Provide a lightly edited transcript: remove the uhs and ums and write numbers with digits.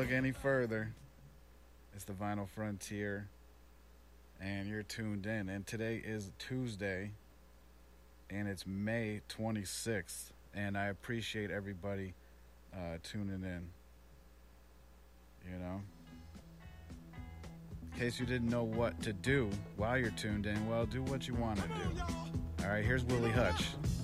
look any further. It's the Vinyl Frontier, and you're tuned in. And today is Tuesday, and it's May 26th. And I appreciate everybody tuning in. You know, in case you didn't know what to do while you're tuned in, well, do what you want to do. All right, here's Willie Hutch.